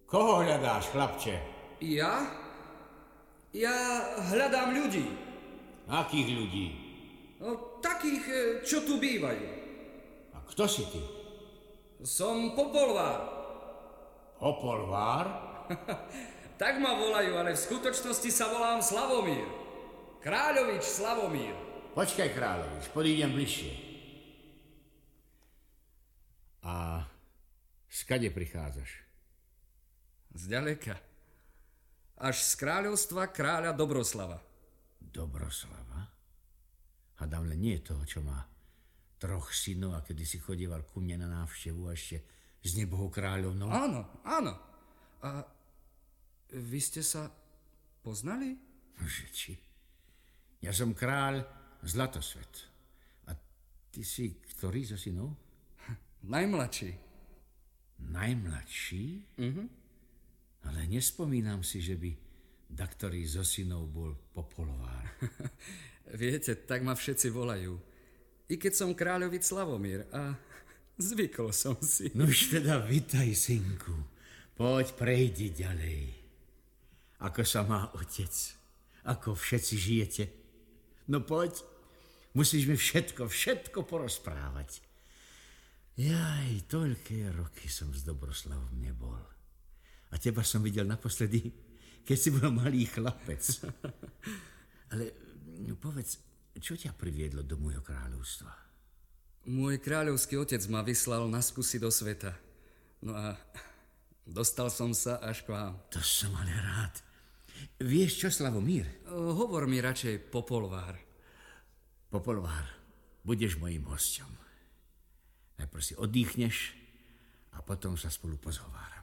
Koho hľadáš, chlapče? Ja? Ja hľadám ľudí. Akých ľudí? No, takých, čo tu bývajú. A kto si ty? Som Popolvár. Popolvár? Tak ma volajú, ale v skutočnosti sa volám Slavomír. Kráľovič Slavomír. Počkaj, Kráľovič, podídem bližšie. A skade prichádzaš? Zďaleka. Až z kráľovstva kráľa Dobroslava. Dobroslava? Hádam len nie toho, čo má 3 synov a kedy si chodieval ku mne na návštevu a ešte s nebohou kráľovnou. Áno, áno. A vy ste sa poznali? Že či? Ja som kráľ Zlatosvet. A ty si ktorý zo synov? Najmladší. Najmladší? Ale nespomínam si, že by daktorý zo synov bol Popolvár. Viete, tak ma všetci volajú. I keď som kráľovič Slavomír a zvykol som si. No už teda vitaj, synku. Poď, prejdi ďalej. Ako sa má otec? Ako všetci žijete? No poď, musíš mi všetko porozprávať. Jaj, toľké roky som s Dobroslavom nebol. A teba som videl naposledy, keď si bol malý chlapec. Ale povedz, čo ťa priviedlo do môjho kráľovstva? Môj kráľovský otec ma vyslal na skúsi do sveta. No a dostal som sa až k vám. To som ale rád. Vieš čo, Slavomír? Hovor mi radšej Popolvár. Popolvár, budeš mojím hosťom. Najprv si oddychneš a potom sa spolu pozhovárame.